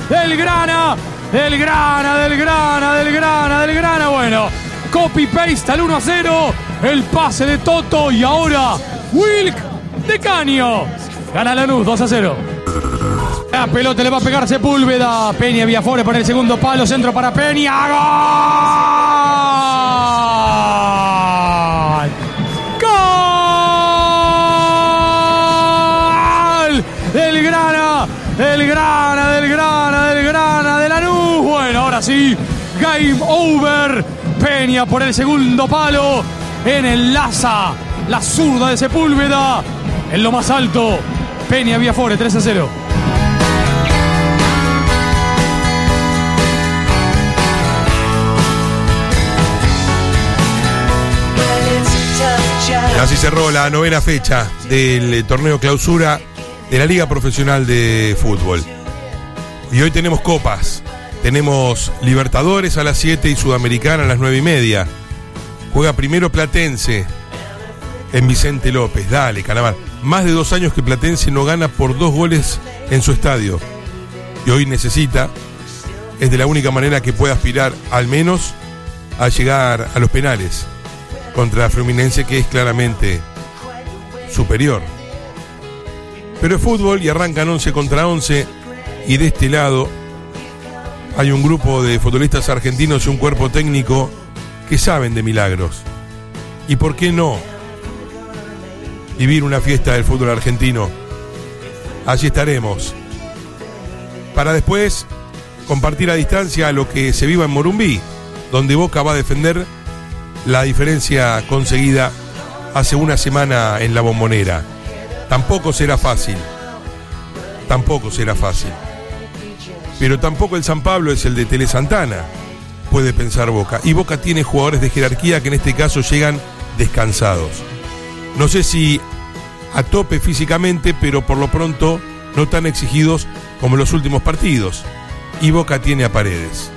del Grana. Bueno, copy-paste al 1-0. El pase de Toto y ahora Wilk de Caño. Gana Lanús 2-0. La pelota le va a pegar Sepúlveda. Peña Viafore por el segundo palo. Centro para Peña. ¡Gol! Del Grana de Lanús. Bueno, ahora sí, game over. Peña por el segundo palo. Enlaza la zurda de Sepúlveda. En lo más alto, Peña Viafore 3-0. Así cerró la 9ª fecha del torneo clausura de la Liga Profesional de Fútbol. Y hoy tenemos copas. Tenemos Libertadores a las 7 y Sudamericana a las 9:30. Juega primero Platense en Vicente López. Dale, Calamar. Más de 2 años que Platense no gana por 2 goles en su estadio. Y hoy necesita, es de la única manera que puede aspirar al menos a llegar a los penales contra Fluminense, que es claramente superior. Pero es fútbol y arrancan 11 contra 11 y de este lado hay un grupo de futbolistas argentinos y un cuerpo técnico que saben de milagros. ¿Y por qué no vivir una fiesta del fútbol argentino? Allí estaremos para después compartir a distancia lo que se viva en Morumbí, donde Boca va a defender la diferencia conseguida hace una semana en la Bombonera. Tampoco será fácil. Pero tampoco el San Pablo es el de Tele Santana, puede pensar Boca. Y Boca tiene jugadores de jerarquía que en este caso llegan descansados. No sé si a tope físicamente, pero por lo pronto no tan exigidos como en los últimos partidos. Y Boca tiene a Paredes.